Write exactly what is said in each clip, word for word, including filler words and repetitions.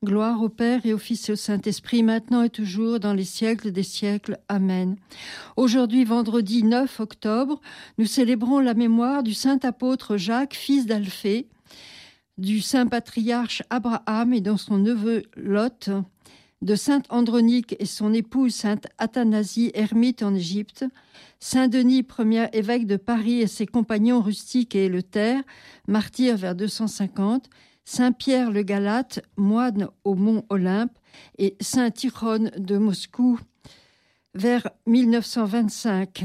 Gloire au Père et au Fils et au Saint-Esprit, maintenant et toujours, dans les siècles des siècles. Amen. Aujourd'hui, vendredi neuf octobre, nous célébrons la mémoire du saint apôtre Jacques, fils d'Alphée, du saint patriarche Abraham et de son neveu Lot, de sainte Andronique et son épouse sainte Athanasie, ermite en Égypte, saint Denis, premier évêque de Paris et ses compagnons rustiques et éleutaires, martyrs vers deux cent cinquante, saint Pierre le Galate, moine au mont Olympe, et saint Tyrone de Moscou vers mille neuf cent vingt-cinq.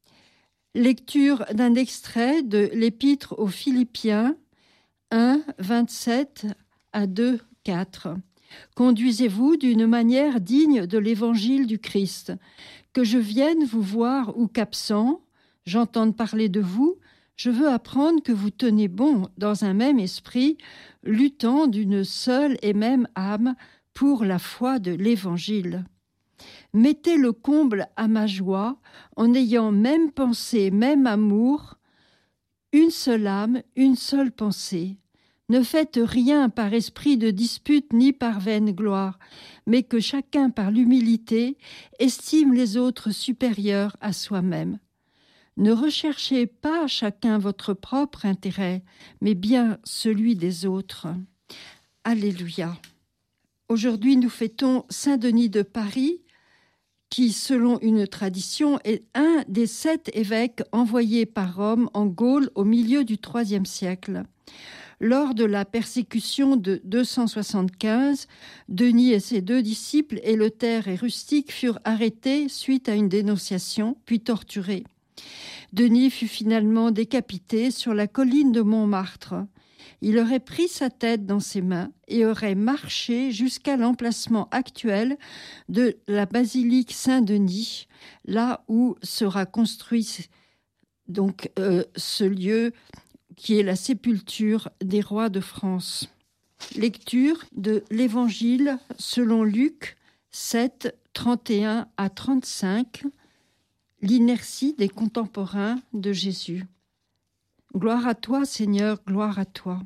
Lecture d'un extrait de l'Épître aux Philippiens un, vingt-sept à deux, quatre. Conduisez-vous d'une manière digne de l'évangile du Christ, que je vienne vous voir ou qu'absent, j'entende parler de vous, je veux apprendre que vous tenez bon dans un même esprit, luttant d'une seule et même âme pour la foi de l'Évangile. Mettez le comble à ma joie en ayant même pensée, même amour, une seule âme, une seule pensée. Ne faites rien par esprit de dispute ni par vaine gloire, mais que chacun par l'humilité estime les autres supérieurs à soi-même. Ne recherchez pas chacun votre propre intérêt, mais bien celui des autres. Alléluia. Aujourd'hui, nous fêtons Saint Denis de Paris, qui, selon une tradition, est un des sept évêques envoyés par Rome en Gaule au milieu du troisième siècle. Lors de la persécution de deux cent soixante-quinze, Denis et ses deux disciples, éleutaires et rustiques, furent arrêtés suite à une dénonciation, puis torturés. Denis fut finalement décapité sur la colline de Montmartre. Il aurait pris sa tête dans ses mains et aurait marché jusqu'à l'emplacement actuel de la basilique Saint-Denis, là où sera construit donc euh, ce lieu qui est la sépulture des rois de France. Lecture de l'Évangile selon Luc sept, trente et un à trente-cinq. L'inertie des contemporains de Jésus. Gloire à toi, Seigneur, gloire à toi.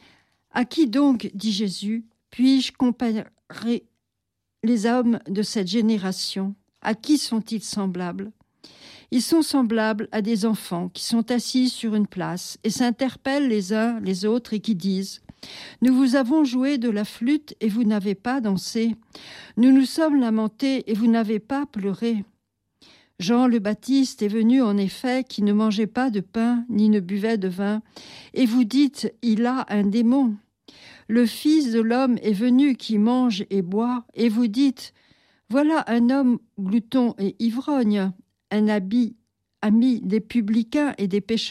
À qui donc, dit Jésus, puis-je comparer les hommes de cette génération? À qui sont-ils semblables? Ils sont semblables à des enfants qui sont assis sur une place et s'interpellent les uns les autres et qui disent « Nous vous avons joué de la flûte et vous n'avez pas dansé. Nous nous sommes lamentés et vous n'avez pas pleuré. » Jean le Baptiste est venu en effet qui ne mangeait pas de pain ni ne buvait de vin, et vous dites « il a un démon ». Le Fils de l'homme est venu qui mange et boit, et vous dites « voilà un homme glouton et ivrogne, un habit, ami des publicains et des pécheurs ».